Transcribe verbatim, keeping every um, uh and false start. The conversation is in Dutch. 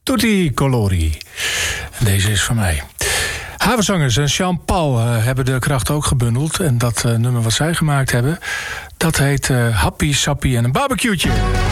Tutti Colori. En deze is van mij. Havenzangers en Jean-Paul uh, hebben de kracht ook gebundeld. En dat uh, nummer wat zij gemaakt hebben, dat heet uh, Happy Sappy en een barbecue'tje.